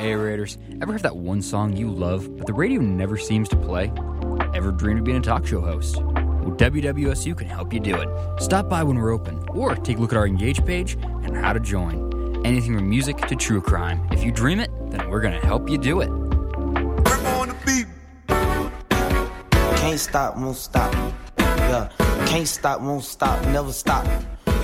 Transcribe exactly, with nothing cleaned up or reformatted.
Hey Raiders, ever have that one song you love, but the radio never seems to play? Ever dreamed of being a talk show host? Well, W W S U can help you do it. Stop by when we're open, or take a look at our Engage page and how to join. Anything from music to true crime. If you dream it, then we're going to help you do it. Can't stop, won't stop. Yeah, can't stop, won't stop, never stop.